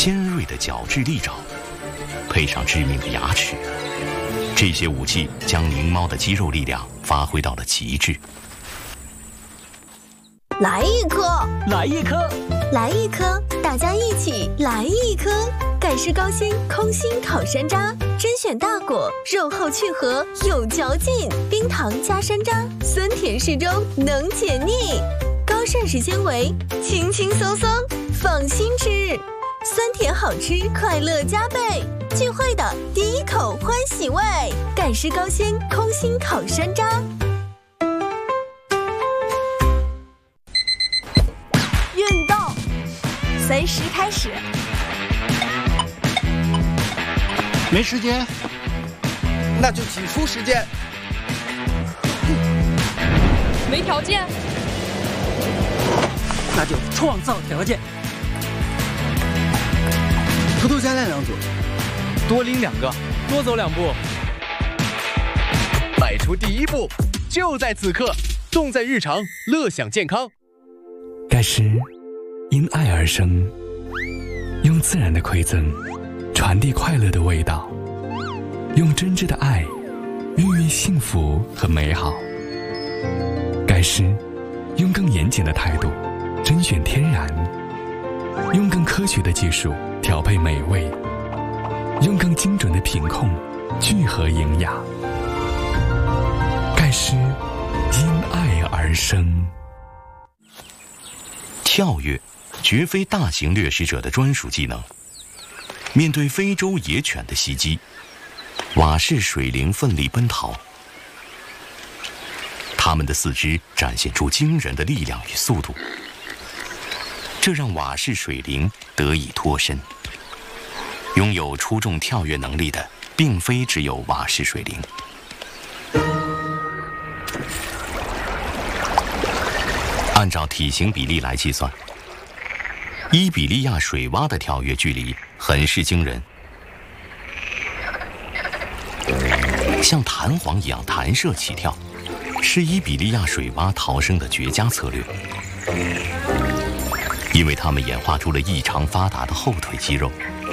尖锐的角质利爪，配上致命的牙齿，这些武器将狞猫的肌肉力量发挥到了极致。 来一颗， 来一颗， 来一颗，大家一起来一颗！盖世高鲜空心烤山楂，甄选大果，肉厚去核，有嚼劲，冰糖加山楂，酸甜适中，能解腻，高膳食纤维，轻轻松松，放心吃，酸甜好吃，快乐加倍，聚会的第一口欢喜味，盖世高鲜空心烤山楂。运动，随时开始。 没时间， 那就挤出时间。 没条件， 那就创造条件。 偷偷加练2组， 多拎2个，多走2步。 迈出第一步，就在此刻，动在日常，乐享健康。 盖世因爱而生，用自然的馈赠传递快乐的味道，用真挚的爱孕育幸福和美好。盖世用更严谨的态度甄选天然，用更科学的技术调配美味，用更精准的品控聚合营养。盖世因爱而生。 跳跃绝非大型掠食者的专属技能。面对非洲野犬的袭击，瓦氏水灵奋力奔逃，它们的四肢展现出惊人的力量与速度，这让瓦氏水灵得以脱身。拥有出众跳跃能力的，并非只有瓦氏水灵。按照体型比例来计算，伊比利亚水蛙的跳跃距离很是惊人，像弹簧一样弹射起跳，是伊比利亚水蛙逃生的绝佳策略。因为它们演化出了异常发达的后腿肌肉，